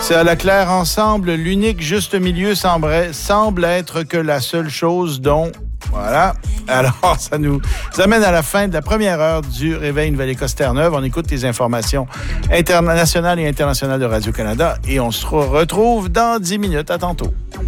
C'est à la claire ensemble. L'unique juste milieu semble être que la seule chose dont... Voilà. Alors, ça nous amène à la fin de la première heure du Réveil Nouvelle-Écosse-Terre-Neuve. On écoute les informations nationales et internationales de Radio-Canada et on se retrouve dans 10 minutes. À tantôt.